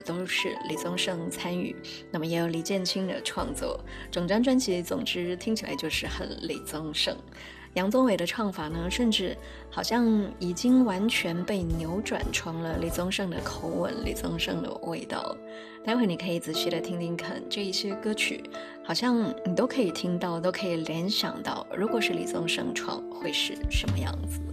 都是李宗盛参与，那么也有李建清的创作。整张专辑总之听起来就是很李宗盛。杨宗纬的唱法呢，甚至好像已经完全被扭转成了李宗盛的口吻，李宗盛的味道。待会你可以仔细的听听看，这一些歌曲好像你都可以听到，都可以联想到，如果是李宗盛唱会是什么样子。